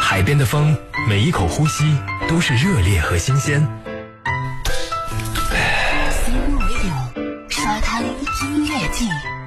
海边的风，每一口呼吸都是热烈和新鲜。 C Radio 沙滩音乐季。